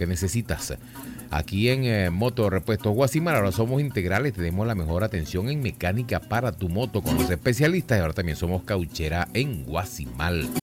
que necesitas. Aquí en Moto Repuestos Guasimal ahora somos integrales, tenemos la mejor atención en mecánica para tu moto con los especialistas y ahora también somos cauchera en Guasimal.